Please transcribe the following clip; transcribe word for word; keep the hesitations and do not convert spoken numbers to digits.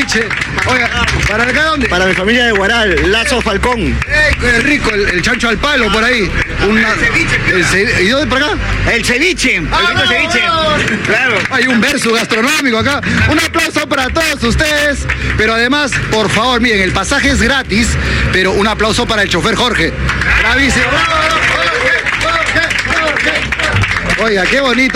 ceviche. Oiga, ¿para acá dónde? Para mi familia de Guaral, Lazo Falcón. ¡Ey, qué rico! El, el chancho al palo por ahí. Una, el ceviche. ¿Y dónde por acá? El ceviche, el rico ceviche. Claro. Hay un verso gastronómico acá. Un aplauso para todos ustedes. Pero además, por favor, miren, el pasaje es gratis, pero un aplauso para el chofer Jorge. Bravísimo. Oiga, qué bonito.